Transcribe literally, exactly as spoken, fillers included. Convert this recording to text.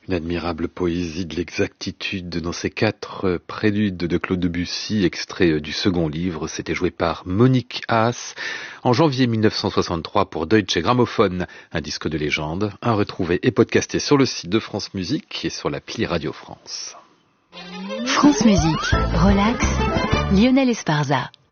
Une admirable poésie de l'exactitude dans ces quatre préludes de Claude Debussy, extrait du second livre. C'était joué par Monique Haas en janvier mille neuf cent soixante-trois pour Deutsche Grammophon, un disque de légende, à retrouver et podcasté sur le site de France Musique et sur l'appli Radio France. France Musique, relax, Lionel Esparza.